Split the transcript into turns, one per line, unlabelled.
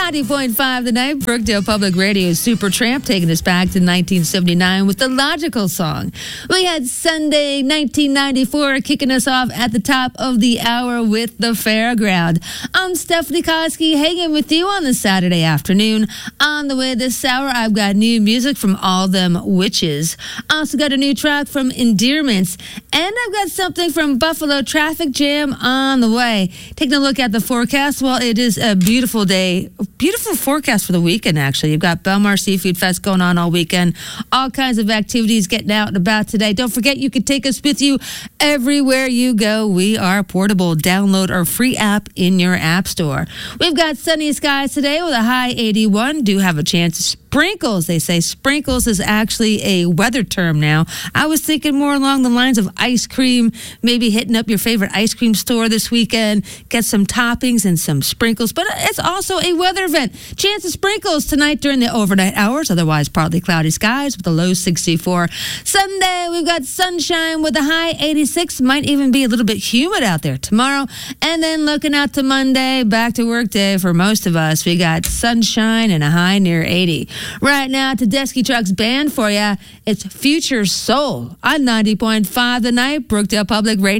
90.5 The Night, Brookdale Public Radio's Supertramp, taking us back to 1979 with the Logical Song. We had Sunday, 1994, kicking us off at the top of the hour with The Fairground. I'm Stephanie Koski, hanging with you on this Saturday afternoon. On the way this hour, I've got new music from All Them Witches. Also got a new track from Endearments, and I've got something from Buffalo Traffic Jam on the way. Taking a look at the forecast, well, it is a beautiful day. Beautiful forecast for the weekend, actually. You've got Belmar Seafood Fest going on all weekend. All kinds of activities getting out and about today. Don't forget, you can take us with you everywhere you go. We are portable. Download our free app in your app store. We've got sunny skies today with a high 81. Do have a chance of sprinkles. They say sprinkles is actually a weather term now. I was thinking more along the lines of ice cream, maybe hitting up your favorite ice cream store this weekend, get some toppings and some sprinkles, but it's also a weather event. Chance of sprinkles tonight during the overnight hours, otherwise partly cloudy skies with a low 64. Sunday, we've got sunshine with a high 86. Might even be a little bit humid out there tomorrow. And then looking out to Monday, back to work day for most of us, we got sunshine and a high near 80. Right now, Tedeschi Trucks Band for you. It's Future Soul on 90.5 The Night, Brookdale Public Radio.